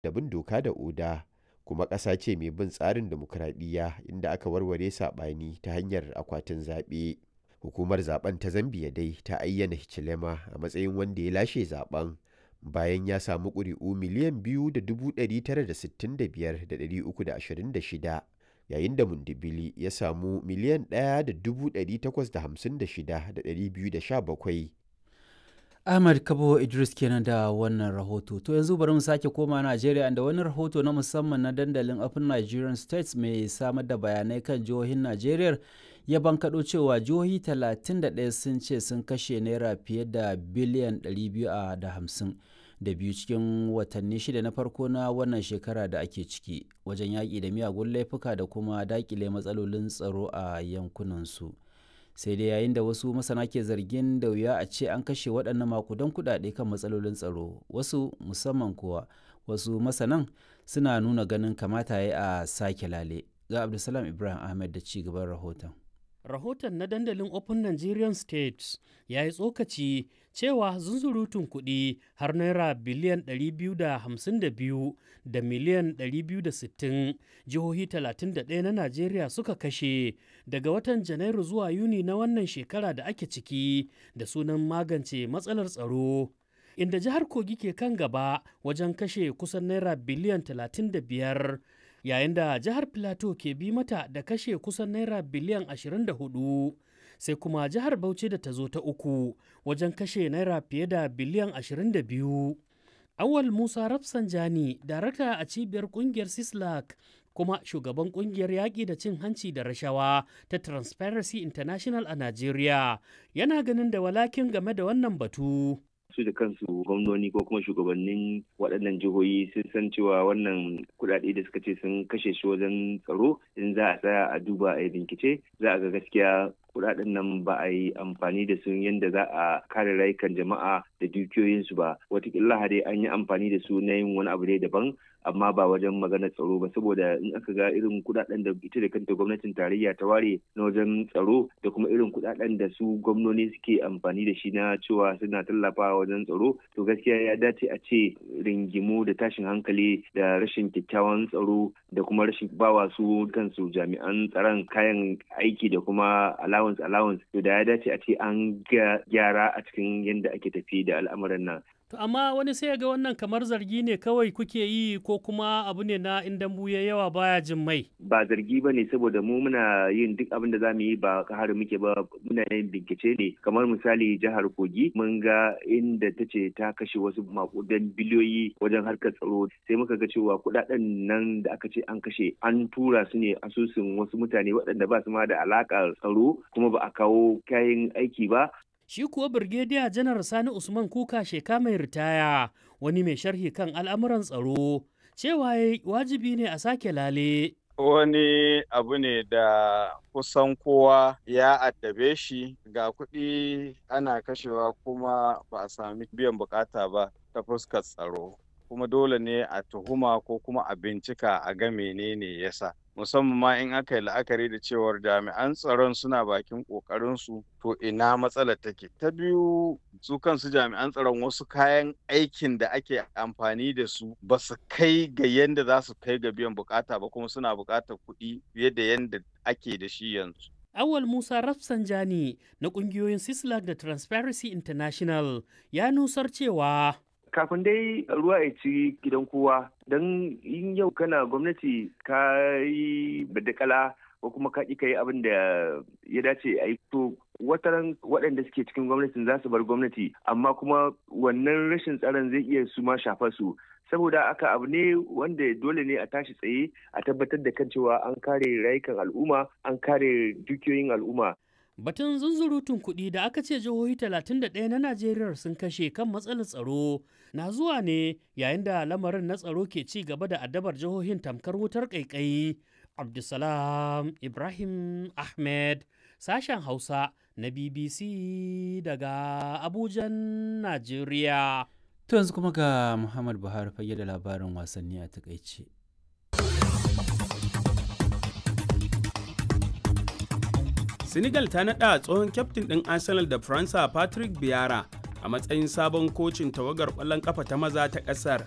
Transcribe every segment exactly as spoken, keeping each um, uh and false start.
da bin doka da oda, kuma ƙasa ce mai bin tsarin dimokuraɗiyya inda aka warware saɓani ta hanyar akwatin zaɓe. Hukumar zaben ta Zambiya dai ta ayyana Hichilema a matsayin wanda ya lashe zaben bayan ya samu ƙuri'u miliyan biyu da dubu ɗari tara da sittin da biyar da ɗari uku da ashirin da shida, yayin da Mundibili ya samu miliyan ɗaya da dubu ɗari takwas da hamsin da shida da ɗari biyu da sha bakwai. Ahmad Kabo Idris kenan da wannan rahoto. To yanzu bari mu sake koma Najeriya da wani rahoto na musamman na dandalin Open Nigerian States mai samar da bayanai kan jihohin Najeriya ya bankaɗo cewa jihohi talatin da ɗaya sun ce sun kashe naira fiye da biliyan ɗari biyu da hamsin da biyu cikin watanni shida na farko na wannan shekara da ake ciki wajen yaƙi da miyagun laifuka da kuma daƙile matsalolin tsaro a yankunansu. Sai dai yayin da wasu masana ke zargin da wuya a ce an kashe waɗannan makudan kuɗaɗe kan matsalolin tsaro, wasu musamman kuwa wasu masanan suna nuna ganin kamata ya a sake lale. Ga Abdulsalam Ibrahim Ahmed da ci gaban rahoton. Rahoton na dandalin Open Nigerian States ya yi tsokaci cewa zunzurutun kuɗi har naira biliyan ɗari biyu da hamsin da biyu da miliyan ɗari biyu da sittin jihohi talatin da ɗaya na Najeriya suka kashe daga watan Janairu zuwa Yuni na wannan shekara da ake ciki da sunan magance matsalar tsaro. Inda jihar Kogi ke kan gaba wajen kashe kusan naira biliyan talatin da biyar. Yayin da jihar Plateau ke bi mata da kashe kusan naira biliyan ashirin da hudu, sai kuma jihar Bauchi da ta zo ta uku wajen kashe naira fiye da biliyan ashirin da biyu. Awal Musa Rafsanjani, darakta a cibiyar kungiyar Sislak kuma shugaban kungiyar yaƙi da cin hanci da rashawa ta Transparency International a Najeriya, yana ganin da walakin game da wannan batu. Su da kansu gwamnoni ko kuma shugabannin waɗannan jihohi sun san cewa wannan kuɗaɗe da suka ce sun kashe shi wajen tsaro, in za a tsaya a duba a yi bincike za a ga gaskiya kuɗaɗen nan ba a yi amfani da su yadda za a kare rayukan jama'a da dukiyoyinsu ba. Wataƙila dai an yi amfani da su na yin wani abu ne daban, amma ba wajen maganar tsaro ba, saboda in aka ga irin kuɗaɗen da ita da kanta gwamnatin tarayya ta ware na wajen tsaro da kuma irin kuɗaɗen da su gwamnoni suke amfani da shi na cewa suna tallafawa wajen tsaro, to gaskiya ya dace a ce ringimu da tashin hankali da rashin kyakkyawan tsaro da kuma rashin bawa su kansu jami'an tsaron kayan aiki da kuma allowance allowance to da ya dace a ce an gyara a cikin yadda ake tafi da al'amuran nan. To amma wani sai ga wannan kamar zargi ne kawai kuke yi ko kuma abu ne na in dambu ya yawa baya jin mai? Ba zargi ba ne, saboda mu muna yin duk abin da za mu yi ba har muke ba, muna yin bincike ne. Kamar misali jihar Kogi mun ga inda ta ce ta kashe wasu makudan biliyoyi wajen harkar tsaro, sai muka ga cewa kuɗaɗen nan da aka ce an kashe an tura su ne asusun wasu mutane waɗanda ba su ma da alaƙar tsaro kuma ba a kawo kayan aiki ba. Shi kuwa Birgediya Janar Sani Usman Kuka Sheka mai ritaya, wani mai sharhi kan al'amuran tsaro, cewa wajibi ne a sake lale. Wani abu ne da kusan kowa ya addabe shi, ga kuɗi ana kashewa kuma ba a sami biyan bukata ba ta fuskar tsaro. Kuma dole ne a tuhuma ko kuma a bincika a ga menene yasa. Musamman ma in aka yi la'akari da cewar jami'an tsaron suna bakin ƙoƙarinsu, to ina matsalar take. Ta biyu, su kansu jami'an tsaron wasu kayan aikin da ake amfani da su ba su kai ga yadda za su kai ga biyan bukata ba, kuma suna bukatar kuɗi fiye da yadda ake da shi yanzu. Awal Musa Rafsanjani na ƙungiyoyin Sislak da Transparency International ya nusar cewa kafin dai ruwa ya ci gidan kowa, don yin yau kana gwamnati ka yi badakala ko kuma ka ƙi ka yi abin da ya dace a yi, to wataran waɗanda suke cikin gwamnatin za su bar gwamnati, amma kuma wannan rashin tsaron zai iya su ma shafar su. Saboda aka abu ne wanda dole ne a tashi tsaye a tabbatar da kan cewa an kare rayukan al'umma, an kare dukiyoyin al'umma. Batun zunzurutun kuɗi da aka ce jihohi talatin da ɗaya na Najeriya sun kashe kan matsalar tsaro na zuwa ne yayin da lamarin na tsaro ke ci gaba da addabar jihohin tamkar wutar ƙaiƙayi. Abdulsalam Ibrahim Ahmed, sashen Hausa na B B C daga Abujan, Najeriya. To yanzu kuma ga Muhammad Buhari fage da labarin wasanni a takaice. Senegal ta naɗa tsohon kyaftin ɗin Arsenal da Faransa Patrick Vieira a matsayin sabon kocin tawagar ƙwallon ƙafa ta maza ta ƙasar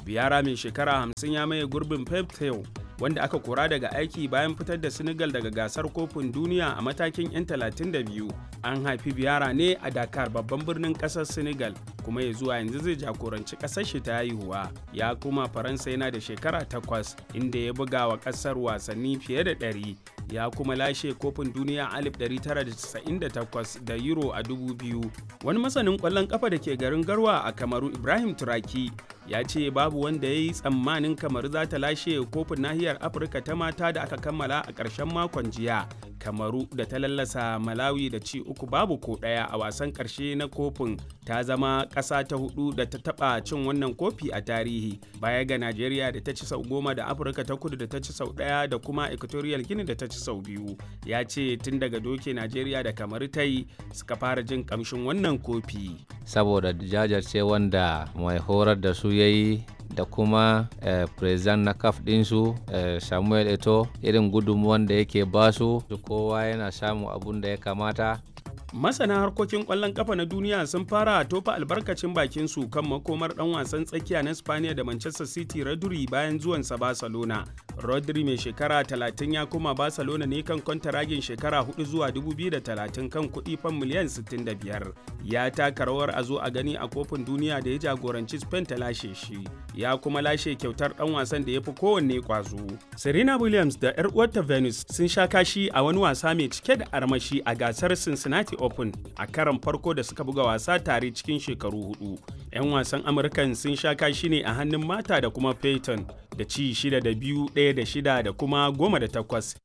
Biyara mai shekara hamsin ya maye gurbin Pep Theo wanda aka kora daga aiki bayan fitar da Senegal daga gasar kofin duniya a matakin 'yan talatin da biyu. An haifi Biyara ne a Dakar, babban birnin kasar Senegal, kuma ya zuwa yanzu zai jagoranci kasar shi ta haihuwa. Ya kuma Faransa yana da shekara takwas inda ya buga wa kasar wasanni fiye da ɗari. Ya kuma lashe kofin duniya alif ɗari tara da casa'in da takwas da Euro a dubu biyu. Wani masanin ƙwallon ƙafa da ke garin Garwa a Kamaru, Ibrahim Turaki, ya ce babu wanda ya yi tsammanin Kamaru za ta lashe kofin nahiyar Afirka ta mata da aka kammala a ƙarshen makon jiya. Kamaru da ta lallasa Malawi da ci uku babu ko ɗaya a wasan ƙarshe na kofin ta zama ƙasa ta hudu da ta taɓa cin wannan kofi a tarihi, baya ga Najeriya da ta ci sau goma da Afirka ta kudu da ta ci sau ɗaya da kuma Equatorial Guinea da ta ci sau biyu. Ya ce tun daga doke Najeriya da Kamaru ta yi suka fara jin ƙamshin wannan kofi. Saboda jajirce wanda mai horar da su ya yi da kuma eh, president na kaf ɗinsu eh, Samuel Eto'o, irin gudunmuwan da yake basu, kowa yana samun abun da ya kamata. Masana harkokin ƙwallon ƙafa na duniya sun fara tofa albarkacin bakin su kan makomar ɗan wasan tsakiya na Spaniya da Manchester City Rodri bayan zuwansa Barcelona. Rodri mai shekara talatin ya koma Barcelona ne kan kwantaragin shekara hudu zuwa dubu biyu da talatin kan kuɗi fan miliyan sittin da biyar. Ya taka rawar a zo a gani a kofin duniya da ya jagoranci Spain ta lashe shi. Ya kuma lashe kyautar ɗan wasan da ya fi kowanne ƙwazo. Serena Williams da 'yar uwarta Venus sun sha kashi a wani wasa mai cike da armashi a gasar Cincinnati Open a karon farko da suka buga wasa tare cikin shekaru hudu. 'Yan wasan Amurkan sun sha kashi ne a hannun mata da kuma Peyton da ci shida da biyu, ɗaya da shida da kuma goma da takwas.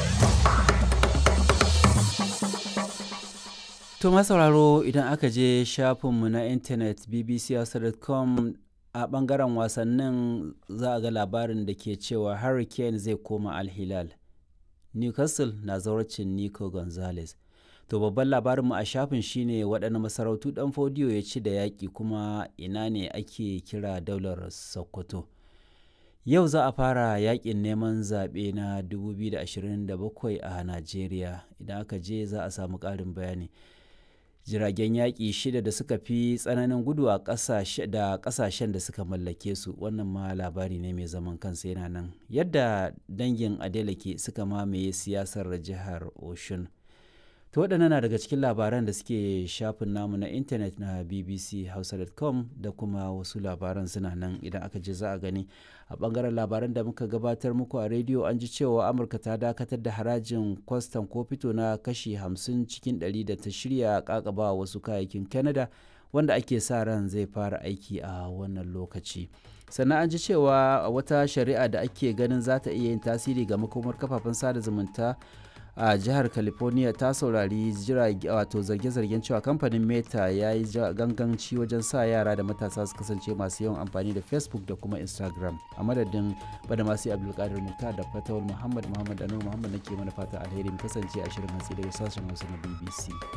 To masauraro, idan aka je shafinmu na intanet b b c hausa dot com a bangaren wasannin za a ga labarin da ke cewa Harry Kane zai koma Al Hilal. Newcastle na zawarcin Nico Gonzalez. To babban labarinmu a shafin shine waɗanne masarautu ɗan fodiyo ya ci da yaƙi kuma ina ne ake kira daular Sokoto. Yau za a fara yaƙin neman zaɓe na dubu biyu da ashirin da bakwai a Najeriya. Idan aka je za a samu ƙarin bayani. Jiragen yaƙi shida da suka fi tsananin gudu a ƙasashe da ƙasashen da suka mallake su, wannan ma labari ne mai zaman kansa yana nan. Yadda dangin Adeleke suka mamaye siyasar jihar Oshun. To waɗannan na daga cikin labaran da suke shafin namu na intanet na b b c hausa dot com da kuma wasu labaran suna nan idan aka je za a gani. A ɓangaren labaran da muka gabatar muku a rediyo an ji cewa Amurka ta dakatar da harajin kwastam ko fito na kashi hamsin cikin ɗari da ta shirya ƙaƙaba wasu kayayyakin Canada wanda ake sa ran zai fara aiki a wannan lokaci. Sannan an ji cewa wata shari'a da ake ganin za ta iya yin tasiri ga makomar kafafen sada zumunta a jihar California ta saurari wato zarge-zargen cewa kamfanin Meta ya yi ganganci wajen sa yara da matasa su kasance masu yawan amfani da Facebook da kuma Instagram. A madadin Badamasi Abdulkadir Muktar da Fatawul Muhammad Muhammad Anur Muhammad nake mana fata alheri, mu kasance a shirin hantsi daga sashen Hausa na B B C.